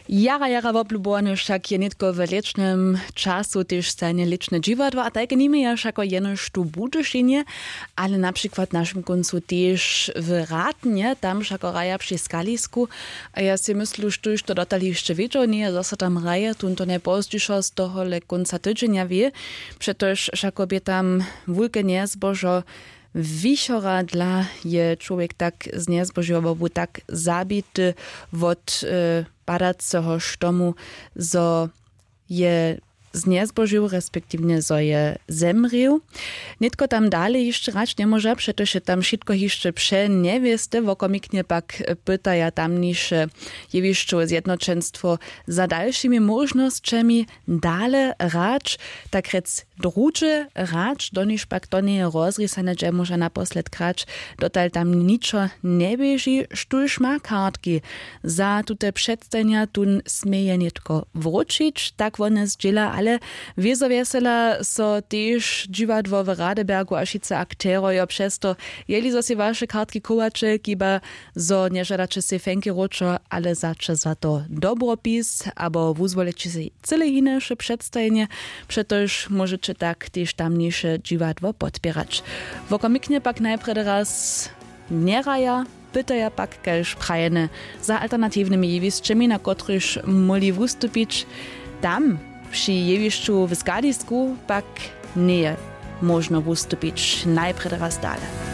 Jara woblubowane však je netko v lečnem času tež stajne lečne dživadlo, a tajke nime je všako jenož tu budešenje, ale napríklad našim koncu tež v Rátne, tam všako raja pri skalisku, a ja si myslím, že to dotali ešte vedžo, nie, zase tam raja, tunto nepozdišo z toho le konca tydzenia vie, pretože všako by tam vulke nezbožo wichora dla je człowiek tak z niezbožiowo był tak zabity od padacego sztomu, zo je z niezbožił, respektívne zo je zemrił. Nitko tam dalej jeszcze rać nie może, przecież tam wszystko jeszcze niewieste, wokomiknie pak pytaja tamniejsze jewiszczu zjednoczeństwo za dalszymi możnościami dale rać, tak rec drugie rać, do niż pak to nie rozrysane, że może naposled krać, dotal tam niczo nie bieži, sztuż ma kartki za tute przedstania tun smieje nitko wrócić, tak one zdziela, ale wieso vesela so tež dživadło w Radebergu a šice aktérojo, přesto jeli zo si vaše kartki kovače, kiba zo nežadače si fenki ročo, ale zače za to dobropis, abo vuzvoleči si cele ineše předstajenie, přetož môžete tak tež tamnejše dživadło podpierać. Vokomikne pak najprede raz neraja, pytaja pak kež prajene za alternatywnymi jewisčemi, na kotryž moli wustupić. Tam przy jewiszczu w Skalisku pak nie można wystąpić najpierw raz dalej.